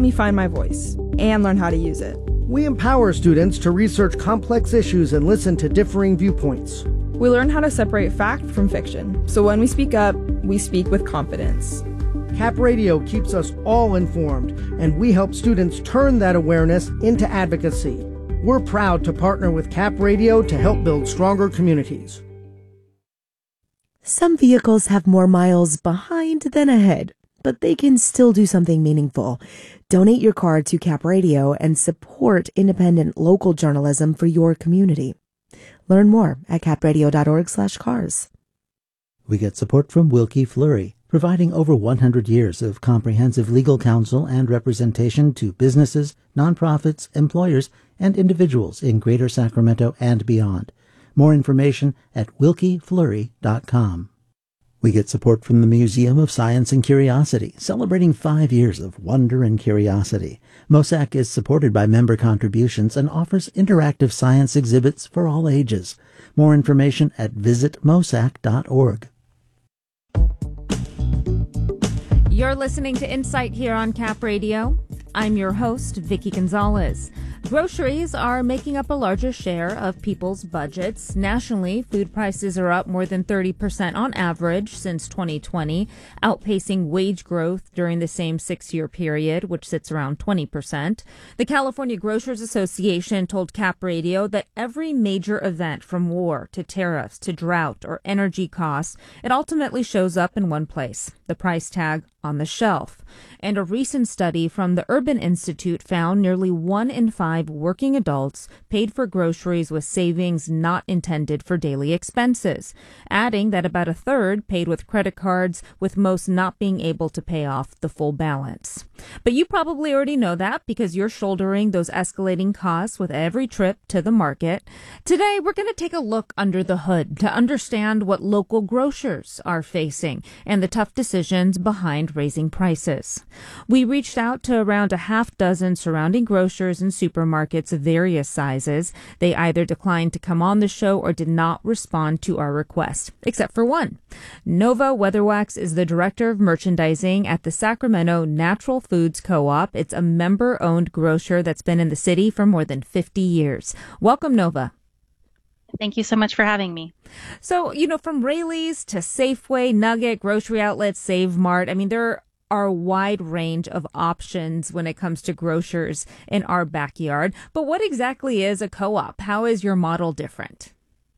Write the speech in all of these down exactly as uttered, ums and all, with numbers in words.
me find my voice and learn how to use it. We empower students to research complex issues and listen to differing viewpoints. We learn how to separate fact from fiction, so when we speak up, we speak with confidence. Cap Radio keeps us all informed, and we help students turn that awareness into advocacy. We're proud to partner with Cap Radio to help build stronger communities. Some vehicles have more miles behind than ahead, but they can still do something meaningful. Donate your car to Cap Radio and support independent local journalism for your community. Learn more at capradio.org slash cars. We get support from Wilkie Fleury, providing over one hundred years of comprehensive legal counsel and representation to businesses, nonprofits, employers, and individuals in Greater Sacramento and beyond. More information at wilkie fleury dot com. We get support from the Museum of Science and Curiosity, celebrating five years of wonder and curiosity. MOSAC is supported by member contributions and offers interactive science exhibits for all ages. More information at visit mosac dot org. You're listening to Insight here on Cap Radio. I'm your host, Vicky Gonzalez. Groceries are making up a larger share of people's budgets. Nationally, food prices are up more than thirty percent on average since twenty twenty, outpacing wage growth during the same six-year period, which sits around twenty percent. The California Grocers Association told Cap Radio that every major event, from war to tariffs to drought or energy costs, it ultimately shows up in one place, the price tag on the shelf. And a recent study from the Urban Institute found nearly one in five working adults paid for groceries with savings not intended for daily expenses, adding that about a third paid with credit cards, with most not being able to pay off the full balance. But you probably already know that because you're shouldering those escalating costs with every trip to the market. Today, we're going to take a look under the hood to understand what local grocers are facing and the tough decisions behind raising prices. We reached out to around a half dozen surrounding grocers and supermarkets of various sizes. They either declined to come on the show or did not respond to our request, except for one. Nova Weatherwax is the director of merchandising at the Sacramento Natural Foods Co-op. It's a member-owned grocer that's been in the city for more than fifty years. Welcome, Nova. Thank you so much for having me. So, you know, from Raley's to Safeway, Nugget, Grocery Outlet, Save Mart, I mean, there are a wide range of options when it comes to grocers in our backyard. But what exactly is a co-op? How is your model different?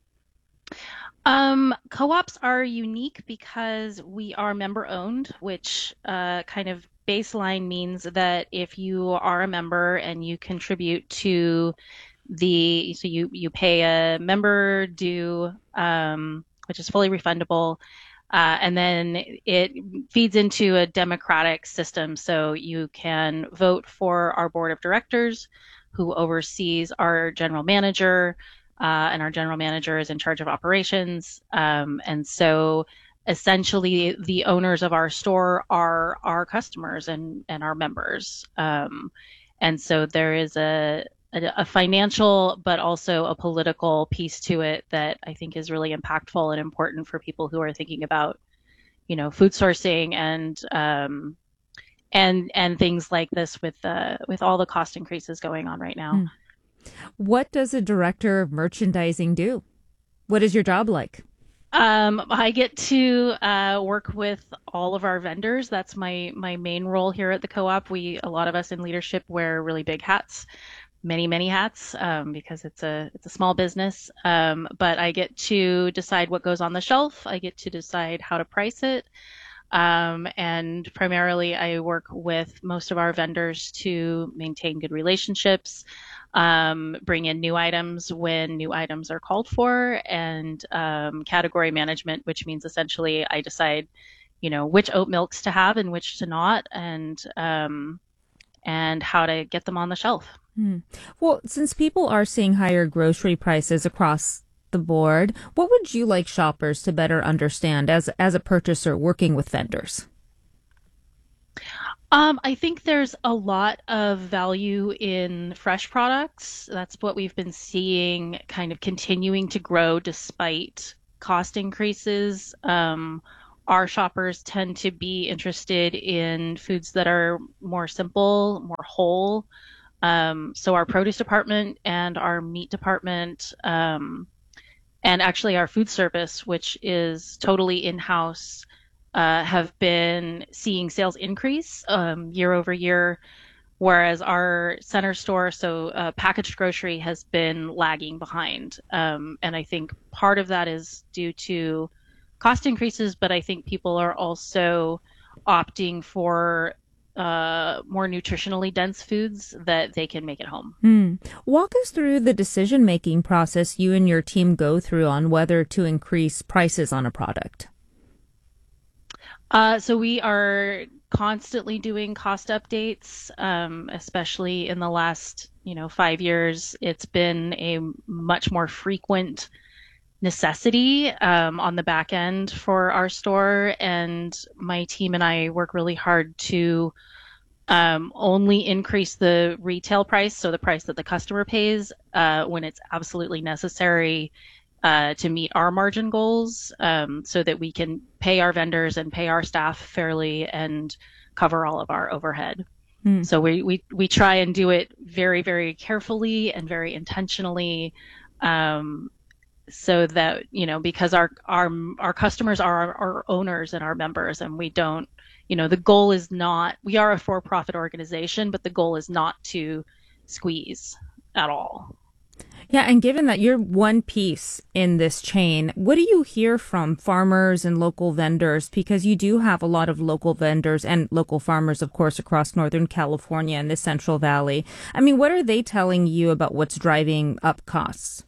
Um, co-ops are unique because we are member-owned, which uh, kind of baseline means that if you are a member and you contribute to the, so you, you pay a member due, um, which is fully refundable, uh, and then it feeds into a democratic system. So you can vote for our board of directors, who oversees our general manager, uh, and our general manager is in charge of operations. Um, and so essentially the owners of our store are our customers and, and our members. Um, and so there is a, a, a financial, but also a political piece to it that I think is really impactful and important for people who are thinking about, you know, food sourcing and, um, and, and things like this with, uh, with all the cost increases going on right now. Hmm. What does a director of merchandising do? What is your job like? Um, I get to uh, work with all of our vendors. That's my my main role here at the co-op. We, a lot of us in leadership, wear really big hats, many many hats, um, because it's a it's a small business. Um, but I get to decide what goes on the shelf. I get to decide how to price it, um, and primarily I work with most of our vendors to maintain good relationships. Um, bring in new items when new items are called for, and um, category management, which means essentially I decide, you know, which oat milks to have and which to not, and um, and how to get them on the shelf. Hmm. Well, since people are seeing higher grocery prices across the board, what would you like shoppers to better understand as as a purchaser working with vendors? Um, I think there's a lot of value in fresh products. That's what we've been seeing kind of continuing to grow despite cost increases. Um, our shoppers tend to be interested in foods that are more simple, more whole. Um, so our produce department and our meat department, um, and actually our food service, which is totally in-house, uh, have been seeing sales increase um, year over year, whereas our center store, so uh, packaged grocery, has been lagging behind. Um, and I think part of that is due to cost increases, but I think people are also opting for uh, more nutritionally dense foods that they can make at home. Mm. Walk us through the decision-making process you and your team go through on whether to increase prices on a product. Uh, so we are constantly doing cost updates, um, especially in the last, you know, five years. It's been a much more frequent necessity um, on the back end for our store, and my team and I work really hard to um, only increase the retail price, so the price that the customer pays, uh, when it's absolutely necessary uh, to meet our margin goals, um, so that we can pay our vendors and pay our staff fairly and cover all of our overhead. Hmm. So we, we, we try and do it very, very carefully and very intentionally, um, so that, you know, because our our our customers are our, our owners and our members, and we don't, you know, the goal is not, we are a for-profit organization, but the goal is not to squeeze at all. Yeah, and given that you're one piece in this chain, what do you hear from farmers and local vendors? Because you do have a lot of local vendors and local farmers, of course, across Northern California and the Central Valley. I mean, what are they telling you about what's driving up costs?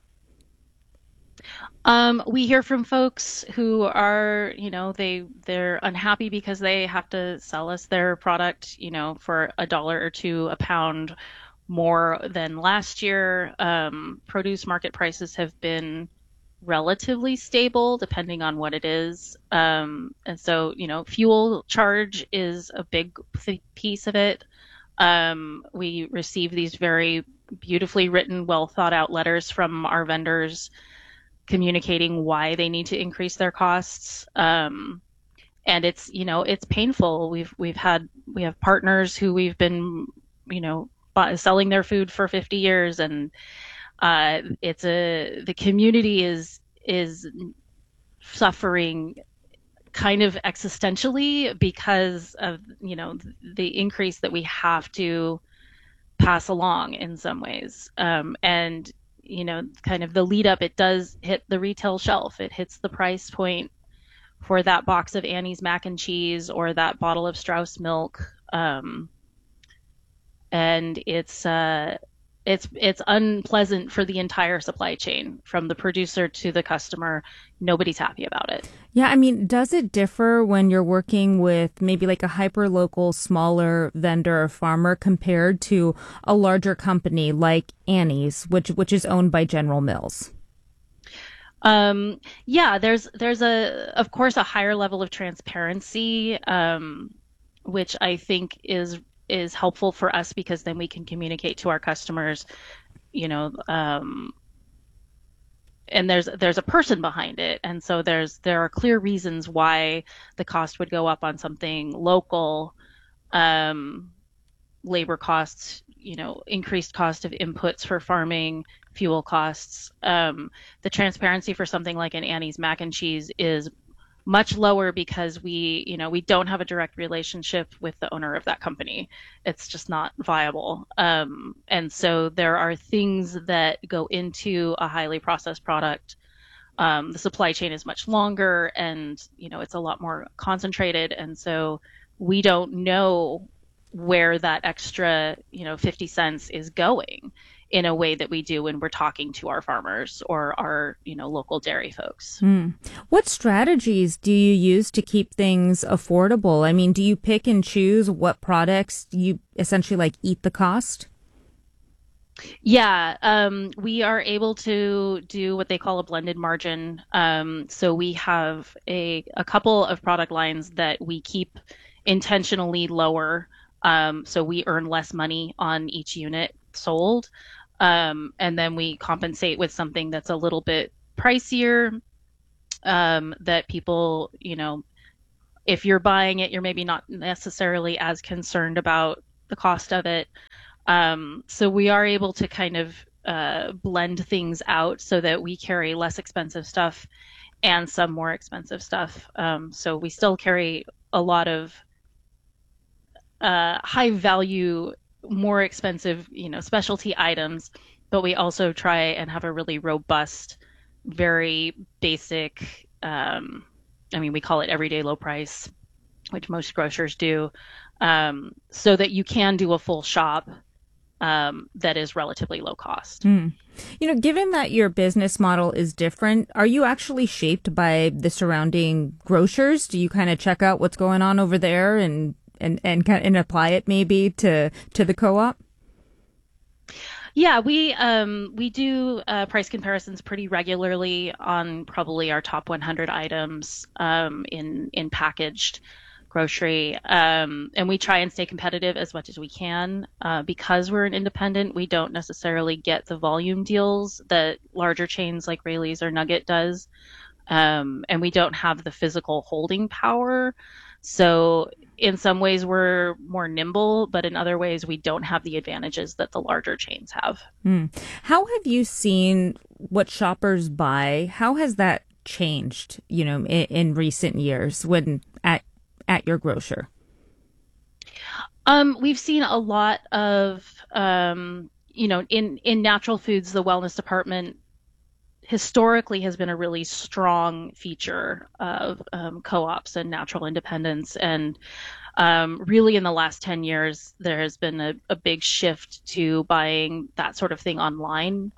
Um, we hear from folks who are, you know, they, they're unhappy because they have to sell us their product, you know, for a dollar or two a pound more than last year. Um, produce market prices have been relatively stable depending on what it is. Um, and so, you know, fuel charge is a big piece of it. Um, we receive these very beautifully written, well thought out letters from our vendors communicating why they need to increase their costs. Um, and it's, you know, it's painful. We've, we've had, we have partners who we've been, you know, selling their food for fifty years, and, uh, it's a, the community is, is suffering kind of existentially because of, you know, the increase that we have to pass along in some ways. Um, and, you know, kind of the lead up, it does hit the retail shelf. It hits the price point for that box of Annie's mac and cheese or that bottle of Strauss milk. Um, and it's, uh, it's, it's unpleasant for the entire supply chain, from the producer to the customer. Nobody's happy about it. Yeah, I mean, does it differ when you're working with maybe like a hyper-local, smaller vendor or farmer compared to a larger company like Annie's, which which is owned by General Mills? Um, yeah, there's there's a of course a higher level of transparency, um, which I think is is helpful for us, because then we can communicate to our customers, you know, um, and there's there's a person behind it, and so there's there are clear reasons why the cost would go up on something local, um, labor costs, you know, increased cost of inputs for farming, fuel costs. Um, the transparency for something like an Annie's mac and cheese is much lower because we, you know, we don't have a direct relationship with the owner of that company. It's just not viable. Um, and so there are things that go into a highly processed product. Um, the supply chain is much longer, and, you know, it's a lot more concentrated. And so we don't know where that extra, you know, fifty cents is going in a way that we do when we're talking to our farmers or our, you know, local dairy folks. Mm. What strategies do you use to keep things affordable? I mean, do you pick and choose what products you essentially like eat the cost? Yeah, um, we are able to do what they call a blended margin. Um, so we have a, a couple of product lines that we keep intentionally lower. Um, so we earn less money on each unit sold. Um, and then we compensate with something that's a little bit pricier, um, that people, you know, if you're buying it, you're maybe not necessarily as concerned about the cost of it. Um, so we are able to kind of uh, blend things out so that we carry less expensive stuff and some more expensive stuff. Um, so we still carry a lot of uh, high value, more expensive, you know, specialty items, but we also try and have a really robust, very basic, um, I mean, we call it everyday low price, which most grocers do, um, so that you can do a full shop um, that is relatively low cost. Mm. You know, given that your business model is different, are you actually shaped by the surrounding grocers? Do you kind of check out what's going on over there and and and kind of, and apply it maybe to to the co-op? Yeah, we um, we do uh, price comparisons pretty regularly on probably our top one hundred items um, in in packaged grocery, um, and we try and stay competitive as much as we can. Uh, because we're an independent, we don't necessarily get the volume deals that larger chains like Raley's or Nugget does, um, and we don't have the physical holding power. So in some ways we're more nimble, but in other ways we don't have the advantages that the larger chains have. Mm. How have you seen what shoppers buy? How has that changed, you know, in, in recent years when at at your grocer? Um, we've seen a lot of, um, you know, in, in natural foods, the wellness department historically has been a really strong feature of um, co-ops and natural independence. And um, really in the last ten years, there has been a, a big shift to buying that sort of thing online,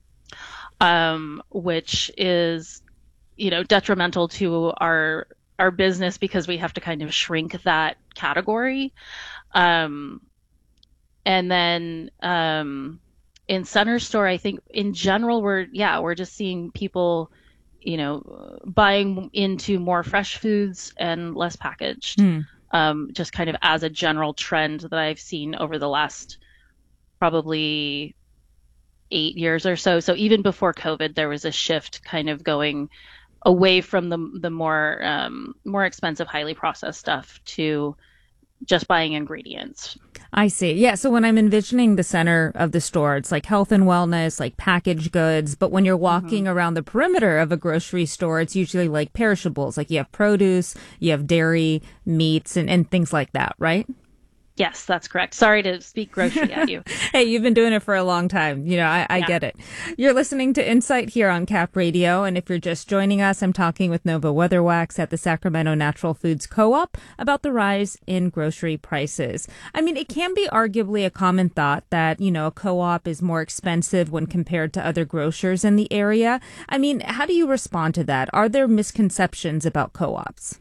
um, which is, you know, detrimental to our our business because we have to kind of shrink that category. Um, and then um, in center store, I think in general, we're, yeah, we're just seeing people, you know, buying into more fresh foods and less packaged, mm. um, just kind of as a general trend that I've seen over the last probably eight years or so. So even before COVID, there was a shift kind of going away from the the more um, more expensive, highly processed stuff to just buying ingredients. I see. Yeah. So when I'm envisioning the center of the store, it's like health and wellness, like packaged goods. But when you're walking mm-hmm. around the perimeter of a grocery store, it's usually like perishables. Like you have produce, you have dairy, meats, and, and things like that, right? Yes, that's correct. Sorry to speak grocery at you. Hey, you've been doing it for a long time. You know, I, I yeah. get it. You're listening to Insight here on Cap Radio. And if you're just joining us, I'm talking with Nova Weatherwax at the Sacramento Natural Foods Co-op about the rise in grocery prices. I mean, it can be arguably a common thought that, you know, a co-op is more expensive when compared to other grocers in the area. I mean, how do you respond to that? Are there misconceptions about co-ops?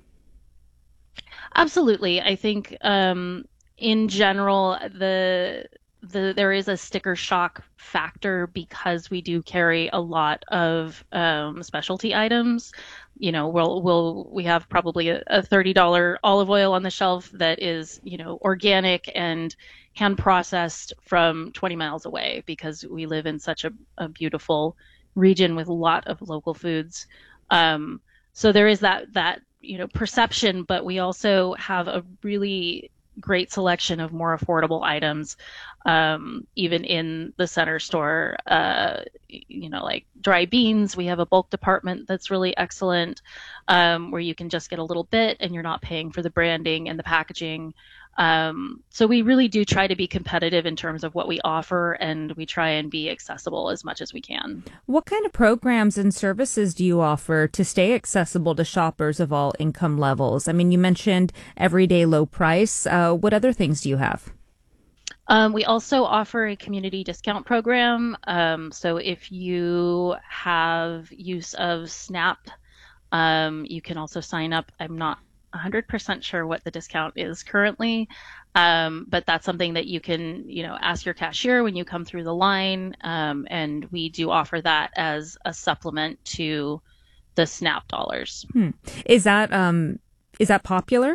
Absolutely. I think, um, in general, the the there is a sticker shock factor because we do carry a lot of um, specialty items. You know, we'll we'll we have probably a, a thirty dollars olive oil on the shelf that is, you know, organic and hand processed from twenty miles away because we live in such a, a beautiful region with a lot of local foods. Um, so there is that that you know perception, but we also have a really great selection of more affordable items, um, even in the center store. Uh, you know, like dry beans, we have a bulk department that's really excellent, um, where you can just get a little bit and you're not paying for the branding and the packaging. Um, so we really do try to be competitive in terms of what we offer, and we try and be accessible as much as we can. What kind of programs and services do you offer to stay accessible to shoppers of all income levels? I mean, you mentioned everyday low price. Uh, what other things do you have? Um, we also offer a community discount program. Um, so if you have use of SNAP, um, you can also sign up. I'm not one hundred percent sure what the discount is currently, um, but that's something that you can, you know, ask your cashier when you come through the line, um, and we do offer that as a supplement to the SNAP dollars. Hmm. Is that um, is that popular?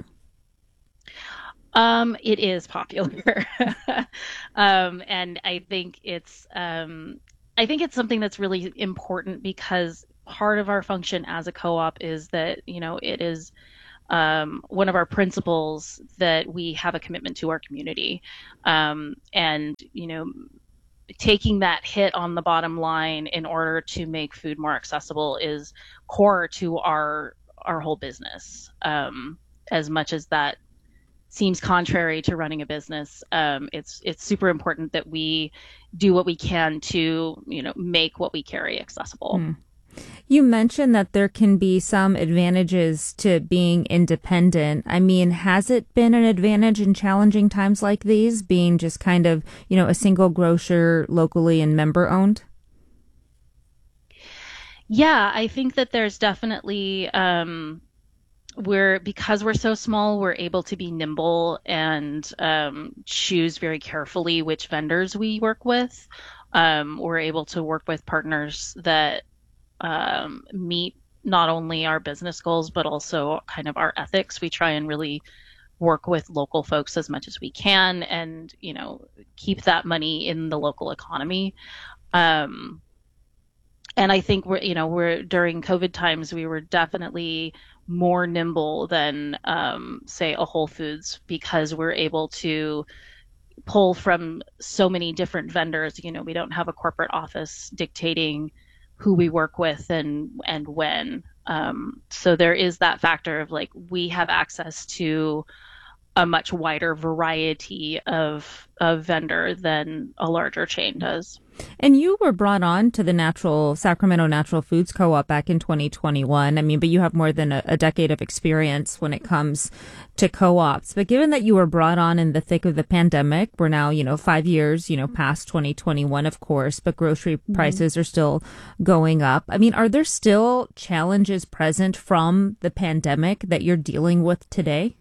Um, it is popular, um, and I think it's um, I think it's something that's really important because part of our function as a co-op is that, you know, it is um, one of our principles that we have a commitment to our community. Um, and, you know, taking that hit on the bottom line in order to make food more accessible is core to our our whole business. Um, as much as that seems contrary to running a business, um, it's it's super important that we do what we can to, you know, make what we carry accessible. Mm. You mentioned that there can be some advantages to being independent. I mean, has it been an advantage in challenging times like these, being just kind of, you know, a single grocer locally and member owned? Yeah, I think that there's definitely, um, we're, because we're so small, we're able to be nimble and um, choose very carefully which vendors we work with. Um, we're able to work with partners that um, meet not only our business goals, but also kind of our ethics. We try and really work with local folks as much as we can and, you know, keep that money in the local economy. Um, and I think we're, you know, we're during COVID times, we were definitely more nimble than, um, say, a Whole Foods, because we're able to pull from so many different vendors. You know, we don't have a corporate office dictating who we work with and and when. Um, so there is that factor of like we have access to a much wider variety of of vendor than a larger chain does. And you were brought on to the Natural Sacramento Natural Foods Co-op back in twenty twenty-one. I mean, but you have more than a, a decade of experience when it comes to co-ops. But given that you were brought on in the thick of the pandemic, we're now, you know, five years, you know, past twenty twenty-one, of course, but grocery mm-hmm. prices are still going up. I mean, are there still challenges present from the pandemic that you're dealing with today?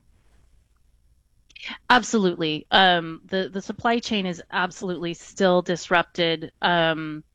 Absolutely. Um, the, the supply chain is absolutely still disrupted. Um,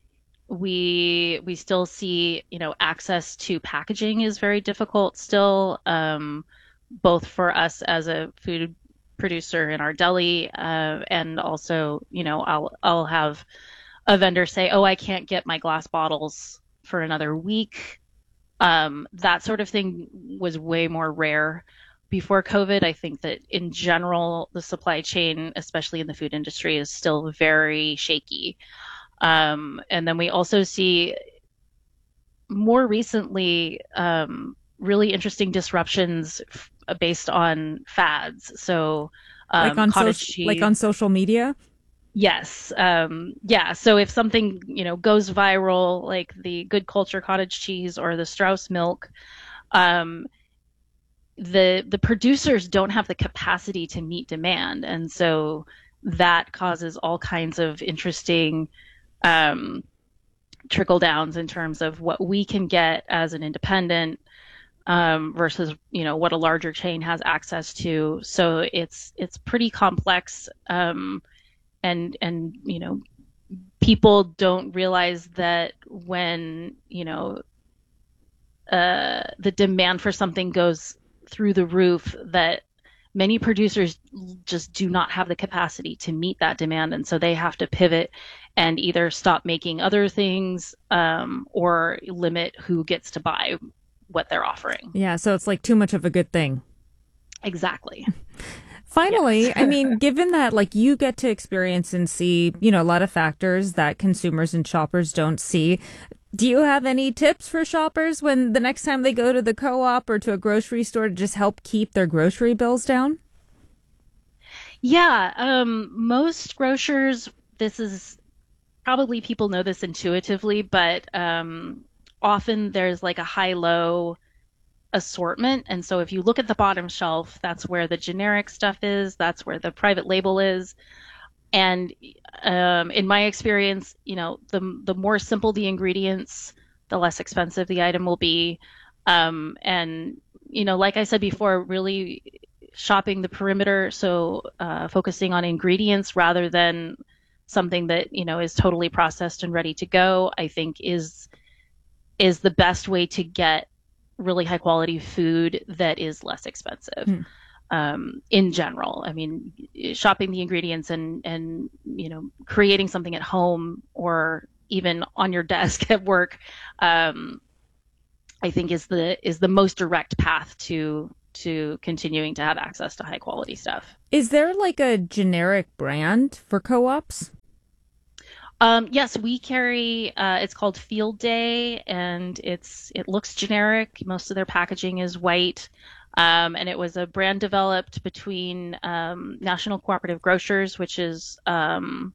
we we still see, you know, access to packaging is very difficult still, um, both for us as a food producer in our deli, uh, and also, you know, I'll I'll have a vendor say, oh, I can't get my glass bottles for another week. Um, that sort of thing was way more rare before COVID. I think that in general, the supply chain, especially in the food industry, is still very shaky. Um, and then we also see more recently um, really interesting disruptions f- based on fads. So um, like on cottage so- cheese, like on social media. Yes. Um, yeah. So if something, you know, goes viral, like the Good Culture cottage cheese or the Strauss milk, um, the the producers don't have the capacity to meet demand, and so that causes all kinds of interesting um, trickle downs in terms of what we can get as an independent um, versus, you know, what a larger chain has access to. So it's it's pretty complex, um, and and you know, people don't realize that when, you know, uh, the demand for something goes through the roof, that many producers just do not have the capacity to meet that demand, and so they have to pivot and either stop making other things um, or limit who gets to buy what they're offering. Yeah, so it's like too much of a good thing. Exactly. Finally, yes. I mean, given that like you get to experience and see, you know, a lot of factors that consumers and shoppers don't see, do you have any tips for shoppers when the next time they go to the co-op or to a grocery store to just help keep their grocery bills down? Yeah, um, most grocers, this is probably people know this intuitively, but um, often there's like a high-low assortment. And so if you look at the bottom shelf, that's where the generic stuff is, that's where the private label is. And um, in my experience, you know, the the more simple the ingredients, the less expensive the item will be. Um, and, you know, like I said before, really shopping the perimeter. So uh, focusing on ingredients rather than something that, you know, is totally processed and ready to go, I think is is the best way to get really high quality food that is less expensive. Hmm. Um, in general, I mean, shopping the ingredients and, and, you know, creating something at home or even on your desk at work, um, I think is the, is the most direct path to, to continuing to have access to high quality stuff. Is there like a generic brand for co-ops? Um, yes, we carry, uh, it's called Field Day, and it's it looks generic. Most of their packaging is white. Um, and it was a brand developed between um, National Cooperative Grocers, which is um,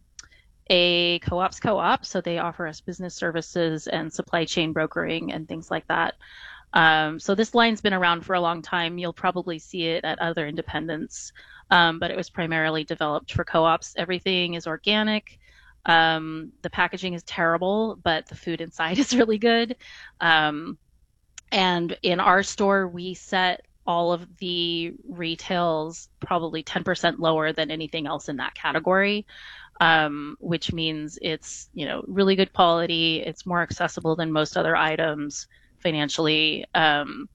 a co-op's co-op. So they offer us business services and supply chain brokering and things like that. Um, so this line's been around for a long time. You'll probably see it at other independents, um, but it was primarily developed for co-ops. Everything is organic. Um, the packaging is terrible, but the food inside is really good. Um, and in our store, we set all of the retails probably ten percent lower than anything else in that category, um, which means it's, you know, really good quality. It's more accessible than most other items financially. Um,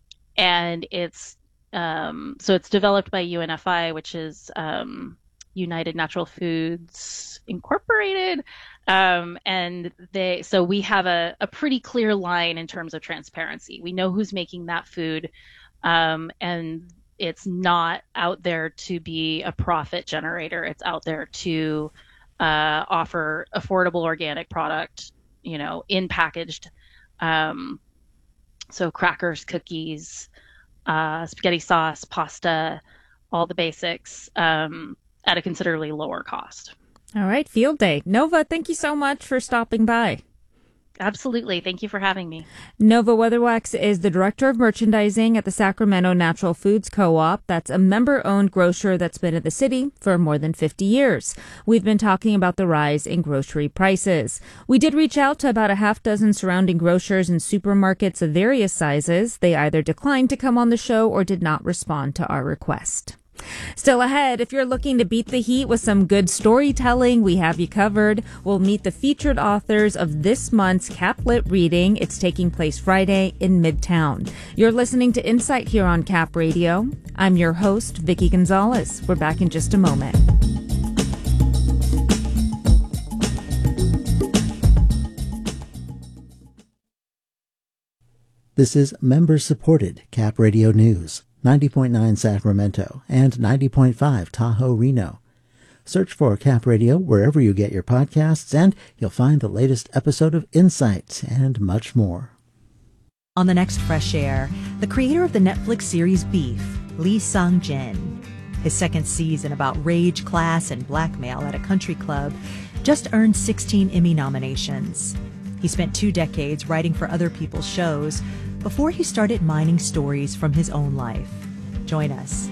and it's, um, so it's developed by U N F I, which is, um, United Natural Foods Incorporated. Um, and they, so we have a, a pretty clear line in terms of transparency. We know who's making that food. Um, and it's not out there to be a profit generator. It's out there to, uh, offer affordable organic product, you know, in packaged, um, so crackers, cookies, uh, spaghetti sauce, pasta, all the basics, um, at a considerably lower cost. All right, Field Day. Nova, thank you so much for stopping by. Absolutely. Thank you for having me. Nova Weatherwax is the Director of Merchandising at the Sacramento Natural Foods Co-op. That's a member-owned grocer that's been in the city for more than fifty years. We've been talking about the rise in grocery prices. We did reach out to about a half dozen surrounding grocers and supermarkets of various sizes. They either declined to come on the show or did not respond to our request. Still ahead, if you're looking to beat the heat with some good storytelling, we have you covered. We'll meet the featured authors of this month's Caplit reading. It's taking place Friday in Midtown. You're listening to Insight here on Cap Radio. I'm your host, Vicki Gonzalez. We're back in just a moment. This is member-supported Cap Radio News. ninety point nine Sacramento and ninety point five Tahoe, Reno. Search for Cap Radio wherever you get your podcasts, and you'll find the latest episode of Insight and much more. On the next Fresh Air, the creator of the Netflix series Beef, Lee Sung-jin. His second season about rage, class, and blackmail at a country club just earned sixteen Emmy nominations. He spent two decades writing for other people's shows before he started mining stories from his own life. Join us.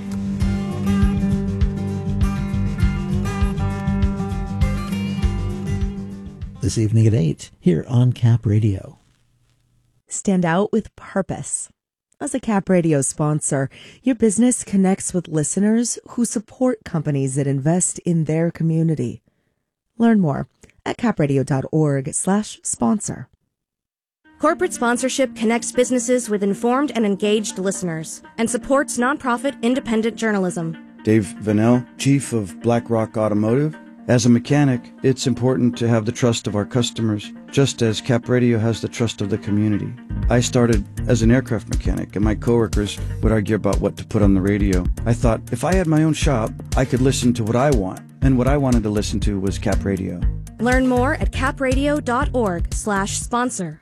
This evening at eight, here on Cap Radio. Stand out with purpose. As a Cap Radio sponsor, your business connects with listeners who support companies that invest in their community. Learn more at capradio.org slash sponsor. Corporate sponsorship connects businesses with informed and engaged listeners and supports nonprofit independent journalism. Dave Vanell, Chief of BlackRock Automotive. As a mechanic, it's important to have the trust of our customers, just as Cap Radio has the trust of the community. I started as an aircraft mechanic, and my coworkers would argue about what to put on the radio. I thought, if I had my own shop, I could listen to what I want, and what I wanted to listen to was Cap Radio. Learn more at capradio.org slash sponsor.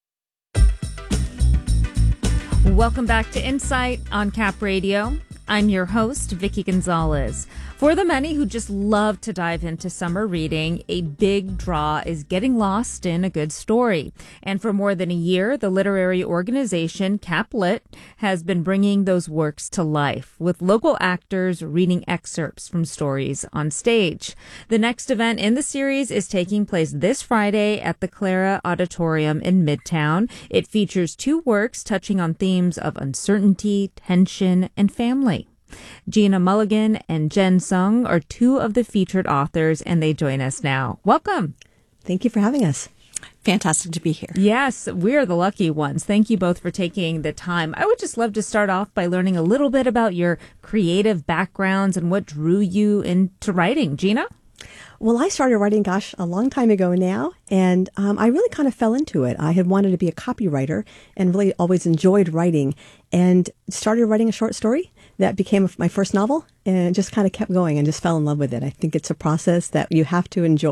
Welcome back to Insight on Cap Radio. I'm your host, Vicki Gonzalez. For the many who just love to dive into summer reading, a big draw is getting lost in a good story. And for more than a year, the literary organization Caplit has been bringing those works to life, with local actors reading excerpts from stories on stage. The next event in the series is taking place this Friday at the Clara Auditorium in Midtown. It features two works touching on themes of uncertainty, tension, and family. Gina Mulligan and Jen Sung are two of the featured authors, and they join us now. Welcome. Thank you for having us. Fantastic to be here. Yes, we're the lucky ones. Thank you both for taking the time. I would just love to start off by learning a little bit about your creative backgrounds and what drew you into writing. Gina? Well, I started writing, gosh, a long time ago now, and um, I really kind of fell into it. I had wanted to be a copywriter and really always enjoyed writing, and started writing a short story that became my first novel, and just kind of kept going and just fell in love with it. I think it's a process that you have to enjoy.